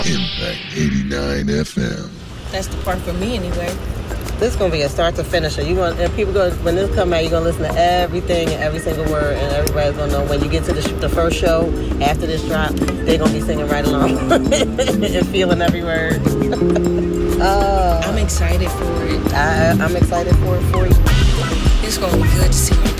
Impact 89 FM. That's the part for me anyway. This is gonna be a start to finish. And people go when this come out, you're gonna listen to everything and every single word, and everybody's gonna know when you get to the first show after this drop, they're gonna be singing right along and feeling every word. I'm excited for it. I'm excited for it for you. It's gonna be good to see